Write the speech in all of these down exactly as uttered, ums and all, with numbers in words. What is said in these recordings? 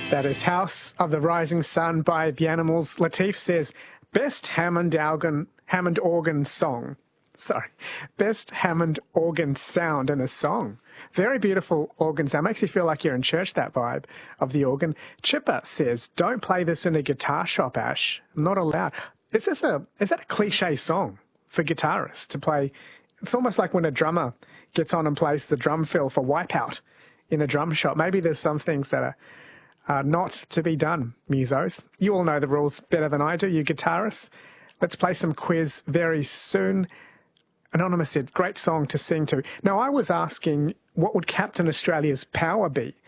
That is House of the Rising Sun by The Animals. Latif says, best Hammond organ, Hammond organ song. Sorry, best Hammond organ sound in a song. Very beautiful organ sound. Makes you feel like you're in church, that vibe of the organ. Chipper says, don't play this in a guitar shop, Ash. I'm not allowed. Is this a, is that a cliche song for guitarists to play? It's almost like when a drummer gets on and plays the drum fill for Wipeout in a drum shop. Maybe there's some things that are Uh, not to be done, musos. You all know the rules better than I do, you guitarists. Let's play some quiz very soon. Anonymous said, great song to sing to. Now, I was asking, what would Captain Australia's power be?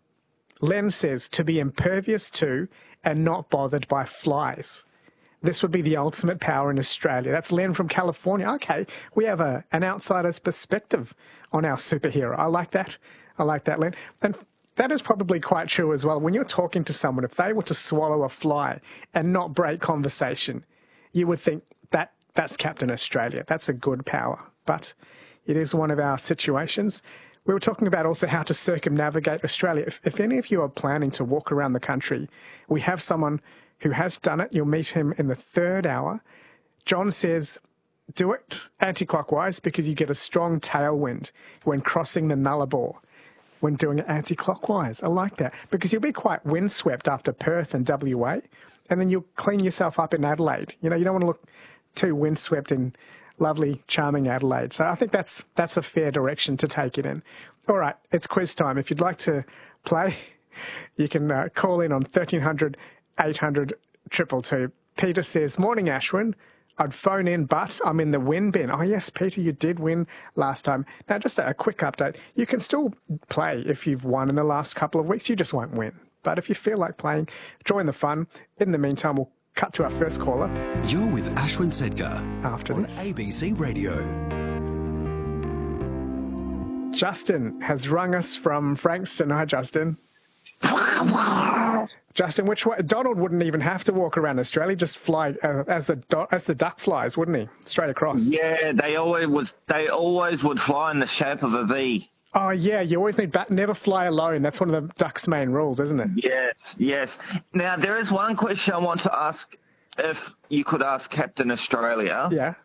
Len says, to be impervious to and not bothered by flies. This would be the ultimate power in Australia. That's Len from California. Okay, we have a, an outsider's perspective on our superhero. I like that. I like that, Len. And that is probably quite true as well. When you're talking to someone, if they were to swallow a fly and not break conversation, you would think that that's Captain Australia. That's a good power. But it is one of our situations. We were talking about also how to circumnavigate Australia. If, if any of you are planning to walk around the country, we have someone who has done it. You'll meet him in the third hour. John says, do it anti-clockwise because you get a strong tailwind when crossing the Nullarbor. When doing it anti-clockwise. I like that. Because you'll be quite windswept after Perth and W A, and then you'll clean yourself up in Adelaide. You know, you don't want to look too windswept in lovely, charming Adelaide. So I think that's that's a fair direction to take it in. All right, it's quiz time. If you'd like to play, you can uh, call in on thirteen hundred, eight hundred, two two two. Peter says, morning, Ashwin. I'd phone in, but I'm in the win bin. Oh, yes, Peter, you did win last time. Now, just a, a quick update. You can still play if you've won in the last couple of weeks. You just won't win. But if you feel like playing, join the fun. In the meantime, we'll cut to our first caller. You're with Ashwin Sedkar after on this. A B C Radio. Justin has rung us from Frankston. Hi, Justin. Justin, which way? Donald wouldn't even have to walk around Australia; just fly uh, as the as the duck flies, wouldn't he? Straight across. Yeah, they always was. They always would fly in the shape of a V. Oh yeah, you always need bat. Never fly alone. That's one of the duck's main rules, isn't it? Yes, yes. Now there is one question I want to ask. If you could ask Captain Australia, yeah.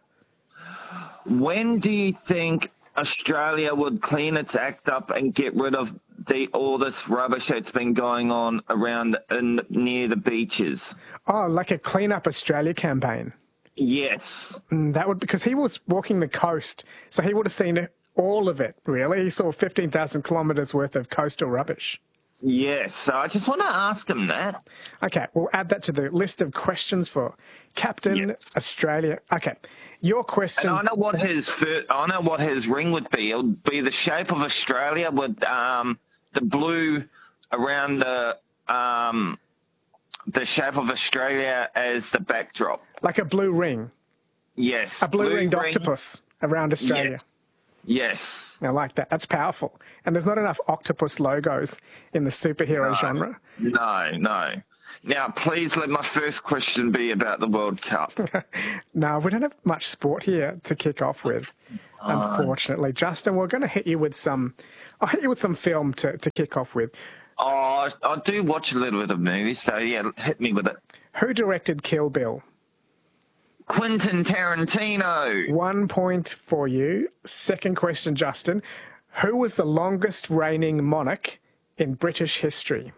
When do you think Australia would clean its act up and get rid of the all this rubbish that's been going on around in, near the beaches? Oh, like a Clean Up Australia campaign. Yes. Mm, that would, because he was walking the coast, so he would have seen all of it, really. He saw fifteen thousand kilometres worth of coastal rubbish. Yes, so I just want to ask him that. Okay, we'll add that to the list of questions for Captain Yes. Australia. Okay, your question... And I know what his fir- I know what his ring would be. It would be the shape of Australia with um, the blue around the um, the shape of Australia as the backdrop. Like a blue ring. Yes. A blue-ringed ring. octopus around Australia. Yes. Yes. I like that. That's powerful. And there's not enough octopus logos in the superhero No, genre. No, no. Now, please let my first question be about the World Cup. No, we don't have much sport here to kick off with, unfortunately. Justin, we're going to hit you with some... I'll hit you with some film to, to kick off with. Oh, I do watch a little bit of movies, so yeah, hit me with it. Who directed Kill Bill? Quentin Tarantino. One point for you. Second question, Justin. Who was the longest reigning monarch in British history?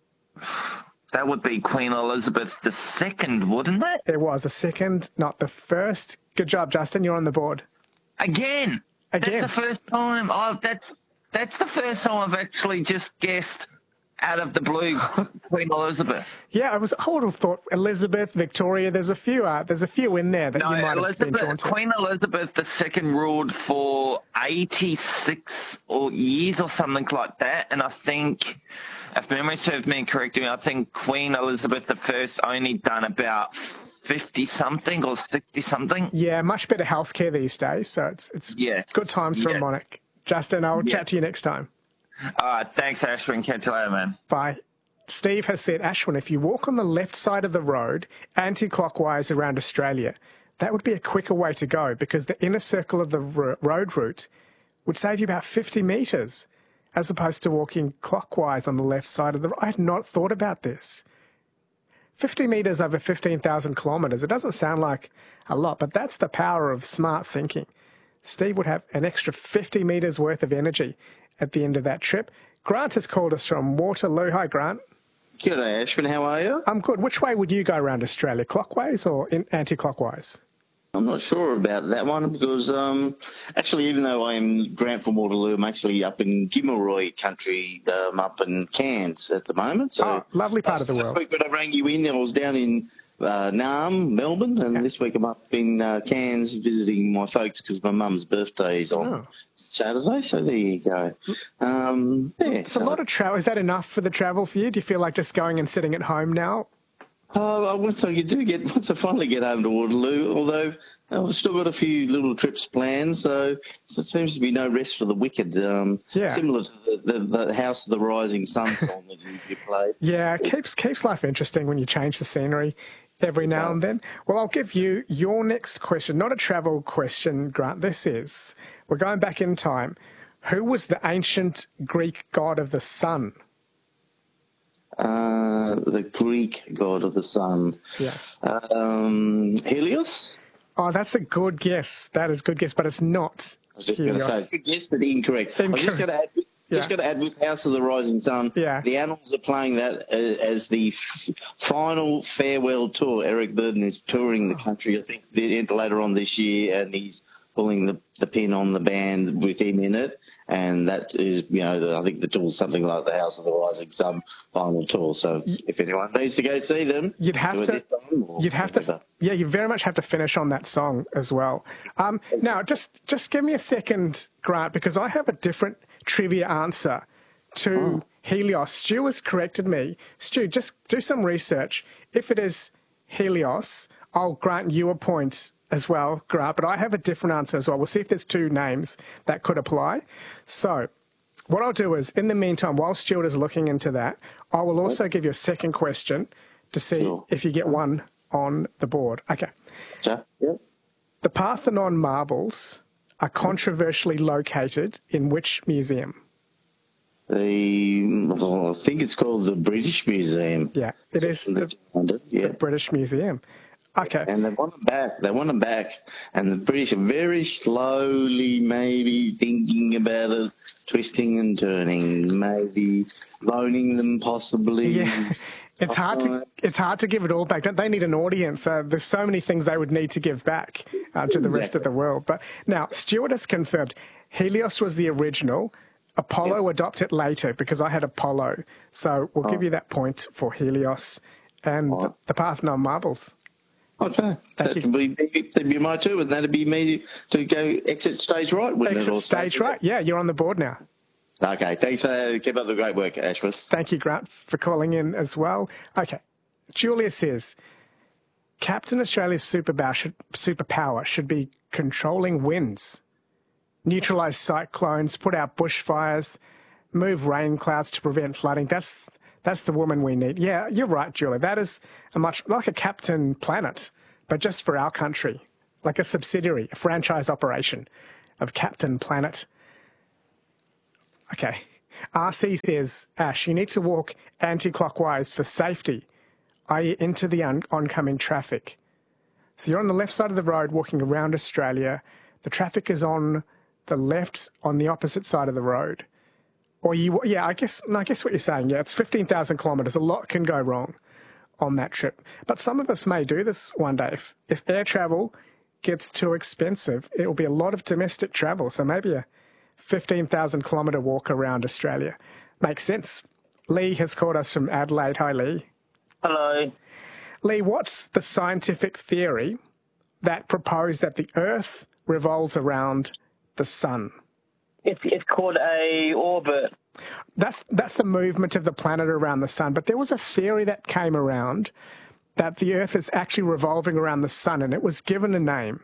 That would be Queen Elizabeth the Second, wouldn't it? It was the second, not the first. Good job, Justin. You're on the board. Again. Again. That's the first time. Oh, that's that's the first time I've actually just guessed out of the blue Queen Elizabeth. Yeah, I was. I would have thought Elizabeth, Victoria. There's a few. Uh, there's a few in there that No, you might have been drawn Elizabeth, to. Queen Elizabeth the Second ruled for eighty-six or years or something like that, and I think, if memory serves me correctly, I think Queen Elizabeth the First only done about fifty something or sixty something. Yeah, much better healthcare these days. So it's it's Yeah. good times for Yeah. a monarch. Justin, I'll Yeah. chat to you next time. All right, thanks, Ashwin. Catch you later, man. Bye. Steve has said, Ashwin, if you walk on the left side of the road, anti-clockwise around Australia, that would be a quicker way to go because the inner circle of the ro- road route would save you about fifty metres. as opposed to walking clockwise on the left side of the road. I had not thought about this. fifty metres over fifteen thousand kilometres. It doesn't sound like a lot, but that's the power of smart thinking. Steve would have an extra fifty metres worth of energy at the end of that trip. Grant has called us from Waterloo. Hi, Grant. G'day, Ashwin. How are you? I'm good. Which way would you go around Australia, clockwise or in anti-clockwise? I'm not sure about that one because um, actually, even though I'm Grant from Waterloo, I'm actually up in Gimelroy country, um, up in Cairns at the moment. So oh, lovely part of the world. Last week when I rang you in, I was down in uh, Naarm, Melbourne, and okay. This week I'm up in uh, Cairns visiting my folks because my mum's birthday is on oh. Saturday. So there you go. Um, yeah, it's so. a lot of travel. Is that enough for the travel for you? Do you feel like just going and sitting at home now? Oh, once I do get, once I finally get home to Waterloo, although I've still got a few little trips planned, so, so it seems to be no rest for the wicked. Um, yeah. Similar to the, the, the House of the Rising Sun song that you, you played. Yeah, it keeps keeps life interesting when you change the scenery every it now does. and then. Well, I'll give you your next question, not a travel question, Grant. This is, we're going back in time. Who was the ancient Greek god of the sun? Uh, the Greek god of the sun. Yeah. Um, Helios? Oh, that's a good guess. That is a good guess, but it's not I was just Helios. going to say, good guess, but incorrect. incorrect. I was just going to add, yeah. just going to add with House of the Rising Sun, yeah. the Annals are playing that as, as the f- final farewell tour. Eric Burden is touring the country, I think, later on this year, and he's pulling the, the pin on the band with him in it. And that is, you know, the, I think the tour's something like the House of the Rising Sun final tour. So if anyone needs to go see them, you'd have to, you'd have to, yeah, you very much have to finish on that song as well. Um, now, just just give me a second, Grant, because I have a different trivia answer to oh. Helios. Stu has corrected me. Stu, just do some research. If it is Helios, I'll grant you a point as well, Grant, but I have a different answer as well. We'll see if there's two names that could apply. So what I'll do is, in the meantime, while Stuart is looking into that, I will also give you a second question to see sure. if you get one on the board. Okay. Sure. Yep. The Parthenon marbles are controversially located in which museum? The, well, I think it's called the British Museum. Yeah, it is the, yeah. the British Museum. Okay. And they want them back. They want them back. And the British are very slowly maybe thinking about it, twisting and turning, maybe loaning them possibly. Yeah. It's hard to it's hard to give it all back. Don't they need an audience? Uh, there's so many things they would need to give back uh, to the rest exactly. of the world. But now, Stuart has confirmed Helios was the original. Apollo yep. adopted later because I had Apollo. So we'll oh. give you that point for Helios and oh. the, the Parthenon marbles. Okay. Thank that'd you. Be, that'd be my two, and that'd be me to go exit stage right, wouldn't exit it? Or stage, stage right. Yeah, you're on the board now. Okay. Thanks for keep up the great work, Ashworth. Thank you, Grant, for calling in as well. Okay. Julia says, Captain Australia's superpower should, superpower should be controlling winds, neutralise cyclones, put out bushfires, move rain clouds to prevent flooding. That's That's the woman we need. Yeah, you're right, Julie. That is a much like a Captain Planet, but just for our country, like a subsidiary, a franchise operation of Captain Planet. Okay. R C says, Ash, you need to walk anti-clockwise for safety, that is into the on- oncoming traffic. So you're on the left side of the road walking around Australia. The traffic is on the left on the opposite side of the road. Or you, yeah, I guess, no, I guess what you're saying, yeah, it's fifteen thousand kilometres. A lot can go wrong on that trip. But some of us may do this one day. If, if air travel gets too expensive, it will be a lot of domestic travel. So maybe a fifteen thousand kilometre walk around Australia makes sense. Lee has called us from Adelaide. Hi, Lee. Hello. Lee, what's the scientific theory that proposed that the Earth revolves around the sun? It's, it's called a orbit. That's that's the movement of the planet around the sun. But there was a theory that came around that the Earth is actually revolving around the sun, and it was given a name.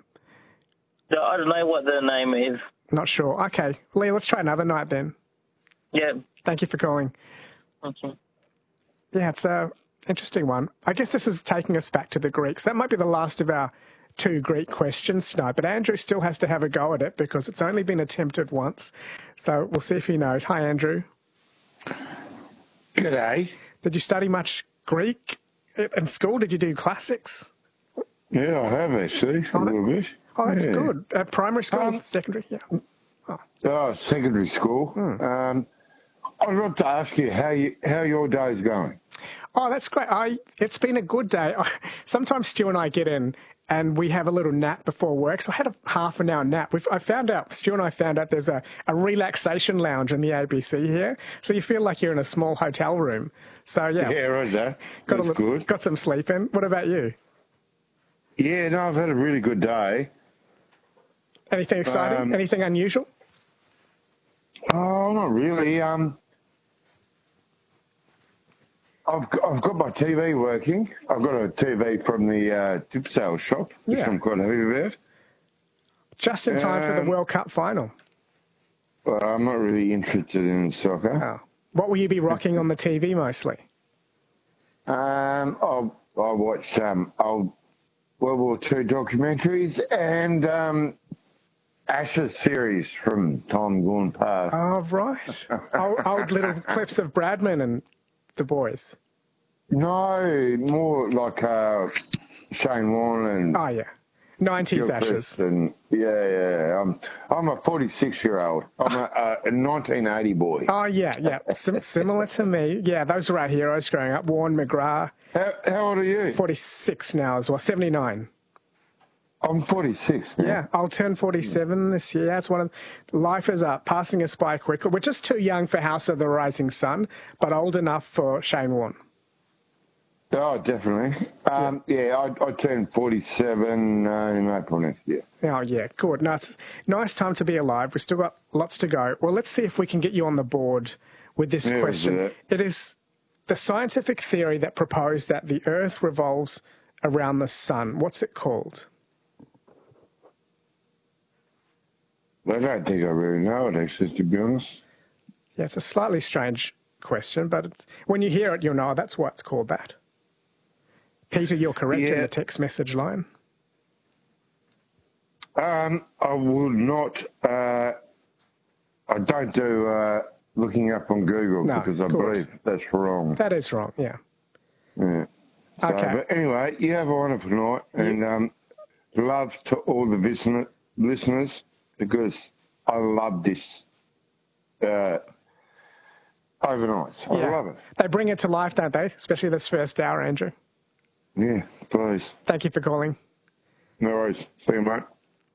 I don't know what the name is. Not sure. Okay. Lee, let's try another night then. Yeah. Thank you for calling. Okay. Yeah, it's a interesting one. I guess this is taking us back to the Greeks. That might be the last of our two Greek questions tonight, but Andrew still has to have a go at it because it's only been attempted once. So we'll see if he knows. Hi, Andrew. G'day. Did you study much Greek in school? Did you do classics? Yeah, I have actually, a Oh, little bit. Oh, that's yeah. good. Uh, primary school, Um, secondary? Yeah. Oh, secondary school. Hmm. Um, I'd like to ask you how you how your day's going. Oh, that's great. I, it's been a good day. I, sometimes Stu and I get in and we have a little nap before work. So I had a half an hour nap. We've, I found out, Stu and I found out there's a, a relaxation lounge in the A B C here. So you feel like you're in a small hotel room. So, yeah. Yeah, right there. got, That's a, little- good. got some sleep in. What about you? Yeah, no, I've had a really good day. Anything exciting? Um, Anything unusual? Oh, not really. Um, I've got, I've got my T V working. I've got a T V from the uh, tip sales shop, which Yeah. I'm quite happy about. Just in time for the um, World Cup final. But I'm not really interested in soccer. Oh. What will you be rocking on the T V mostly? Um, I'll, I watch um, old World War Two documentaries and um, Ashes series from time gone past. Oh, right. old, old little clips of Bradman and the boys. No, more like uh, Shane Warne and Oh, yeah. nineties Gil Ashes. Preston. Yeah, yeah. I'm, I'm a forty-six-year-old. I'm a, a, a nineteen eighty boy. Oh, yeah, yeah. Sim- similar to me. Yeah, those were our heroes growing up. Warren McGrath, How, how old are you? forty-six now as well, seventy-nine. I'm forty-six. now. Yeah, I'll turn forty-seven this year. It's one of life is uh, passing us by quickly. We're just too young for House of the Rising Sun, but old enough for Shane Warne. Oh, definitely. Um, yeah, I, I turned forty-seven uh, in April next year. Oh, yeah, good. Nice, nice time to be alive. We've still got lots to go. Well, let's see if we can get you on the board with this Yeah, question. we'll do It is the scientific theory that proposed that the Earth revolves around the sun. What's it called? I don't think I really know it, actually, to be honest. Yeah, it's a slightly strange question, but it's, when you hear it, you'll know that's why it's called that. Peter, you're correct in Yeah. the text message line. Um, I would not. Uh, I don't do uh, looking up on Google No, because I of course. believe that's wrong. That is wrong, yeah. Yeah. So, Okay. but anyway, you have a wonderful night, and um, love to all the listener, listeners because I love this uh, overnight. I yeah. love it. They bring it to life, don't they? Especially this first hour, Andrew. Yeah, please. Thank you for calling. No worries. See you, mate.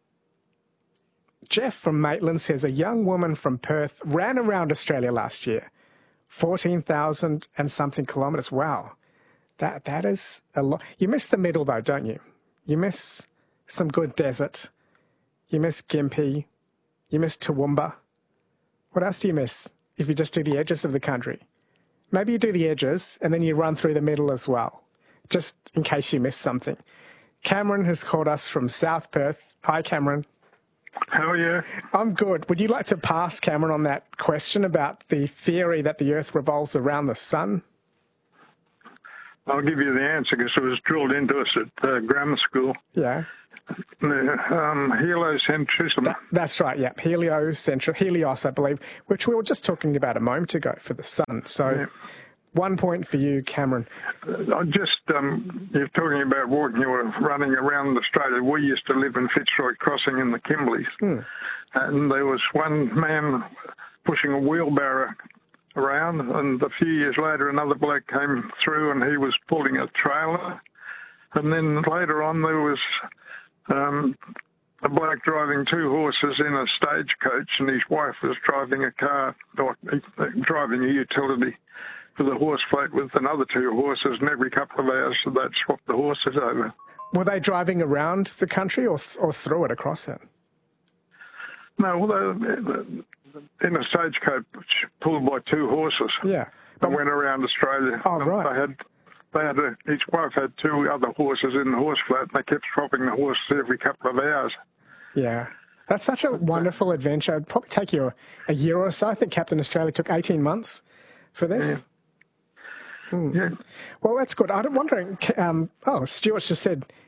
Jeff from Maitland says a young woman from Perth ran around Australia last year, fourteen thousand and something kilometres. Wow, that that is a lot. You miss the middle though, don't you? You miss some good desert. You miss Gympie. You miss Toowoomba. What else do you miss if you just do the edges of the country? Maybe you do the edges and then you run through the middle as well, just in case you miss something. Cameron has called us from South Perth. Hi, Cameron. How are you? I'm good. Would you like to pass, Cameron, on that question about the theory that the Earth revolves around the sun? I'll give you the answer because it was drilled into us at uh, grammar school. Yeah, The um, heliocentrism. that's right. Yeah, heliocentral, Helios, I believe, which we were just talking about a moment ago for the sun. So, Yeah. one point for you, Cameron. I just, um, you're talking about walking or running around Australia. We used to live in Fitzroy Crossing in the Kimberleys. Hmm. And there was one man pushing a wheelbarrow around, and a few years later another bloke came through and he was pulling a trailer. And then later on there was um, a bloke driving two horses in a stagecoach, and his wife was driving a car, or uh, driving a utility with a horse float with another two horses, and every couple of hours they'd swap the horses over. Were they driving around the country or th- or through it across it? No, well, they, in a stagecoach pulled by two horses. Yeah, They went around Australia. Oh, And right. They had, they had a, each wife had two other horses in the horse float, and they kept swapping the horses every couple of hours. yeah. That's such a wonderful adventure. It'd probably take you a, a year or so. I think Captain Australia took eighteen months for this. Yeah. Yeah. Well, that's good. I'm wondering, um, oh, Stuart's just said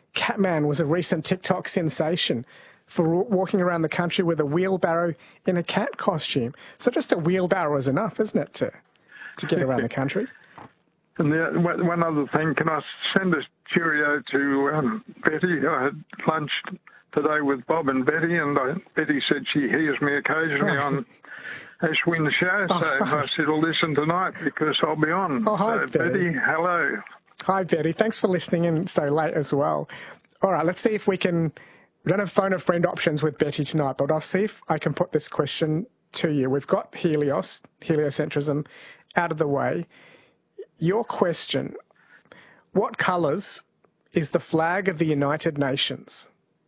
Catman was a recent TikTok sensation for wa- walking around the country with a wheelbarrow in a cat costume. So just a wheelbarrow is enough, isn't it, to, to get around the country? And the, one one other thing, can I send a cheerio to um, Betty? I had lunch today with Bob and Betty, and I, Betty said she hears me occasionally on Ashwin's show, so Oh, I said I'll listen tonight because I'll be on. Oh, hi, so, Betty. Betty, hello. Hi, Betty. Thanks for listening in so late as well. All right, let's see if we can... We don't have phone a friend options with Betty tonight, but I'll see if I can put this question to you. We've got Helios, heliocentrism, out of the way. Your question, what colours is the flag of the United Nations?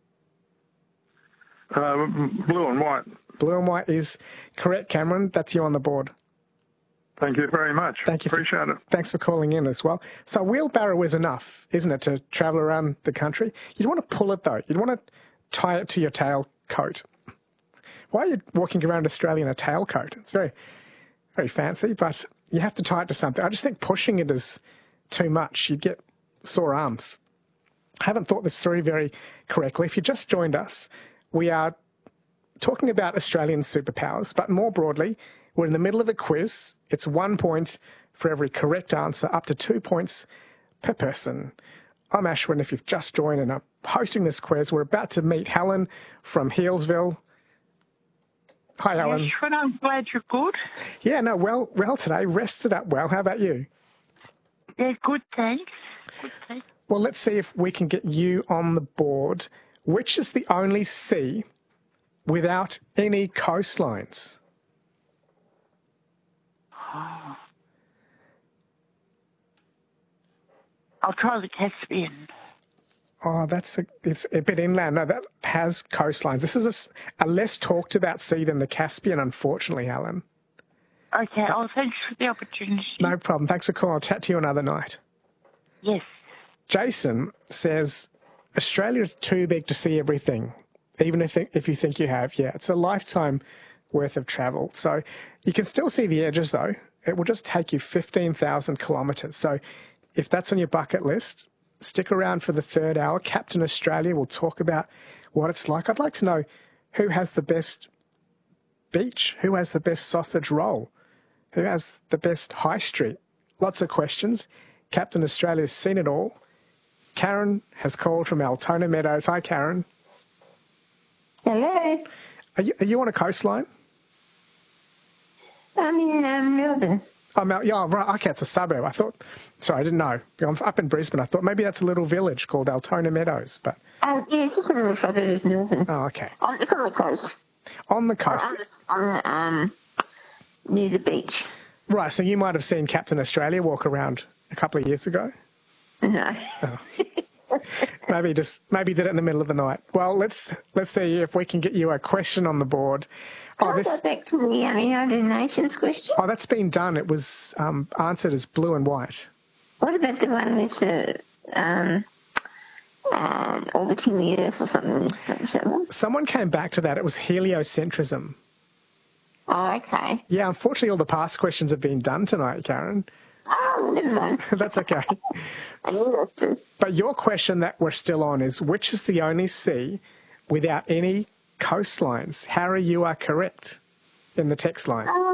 Uh, blue and white. Blue and white is correct, Cameron. That's you on the board. Thank you very much. Thank you. For, Appreciate it. Thanks for calling in as well. So a wheelbarrow is enough, isn't it, to travel around the country? You'd want to pull it, though. You'd want to tie it to your tail coat. Why are you walking around Australia in a tailcoat? It's very, very fancy, but you have to tie it to something. I just think pushing it is too much. You'd get sore arms. I haven't thought this through very correctly. If you just joined us, we are talking about Australian superpowers, but more broadly, we're in the middle of a quiz. It's one point for every correct answer, up to two points per person. I'm Ashwin, if you've just joined, and I'm hosting this quiz. We're about to meet Helen from Healesville. Hi, Helen. Ashwin, I'm glad you're good. Yeah, no, well, well today. Rested up well. How about you? Yeah, good, thanks. Good, thanks. Well, let's see if we can get you on the board. Which is the only sea without any coastlines? Oh. I'll try the Caspian. Oh, that's a, it's a bit inland. No, that has coastlines. This is a s- a, less talked about sea than the Caspian, unfortunately, Helen. Okay, oh, thanks for the opportunity. No problem. Thanks for calling. I'll chat to you another night. Yes. Jason says, Australia's too big to see everything, even if, if you think you have. Yeah, it's a lifetime worth of travel. So you can still see the edges, though. It will just take you fifteen thousand kilometres. So if that's on your bucket list, stick around for the third hour. Captain Australia will talk about what it's like. I'd like to know who has the best beach, who has the best sausage roll, who has the best high street. Lots of questions. Captain Australia's seen it all. Karen has called from Altona Meadows. Hi, Karen. Hello. Are you, are you on a coastline? I'm in um, Melbourne. Oh, Mel- yeah, right. Okay, it's a suburb. I thought, sorry, I didn't know. I'm up in Brisbane. I thought maybe that's a little village called Altona Meadows. But Oh, yeah, it's just a little suburb of Melbourne. oh, okay. On, it's on the coast. On the coast. On, the, on the, um, near the beach. Right, so you might have seen Captain Australia walk around a couple of years ago. No. Maybe he just maybe he did it in the middle of the night. Well, let's let's see if we can get you a question on the board. Can Oh, I this go back to the um, United Nations question? oh, that's been done. It was um, answered as blue and white. What about the one with the, um, um, orbiting the Earth or something? Was that one? Someone came back to that. It was heliocentrism. Oh, okay. Yeah, unfortunately, all the past questions have been done tonight, Karen. Oh, never mind. That's okay. I knew that too. But your question that we're still on is, which is the only sea without any coastlines? Harry, you are correct in the text line. Oh,